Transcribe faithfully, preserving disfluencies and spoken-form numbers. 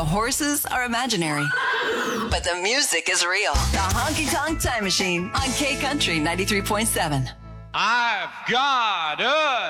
The horses are imaginary, but the music is real. The Honky Tonk Time Machine on K Country ninety-three point seven. I've got a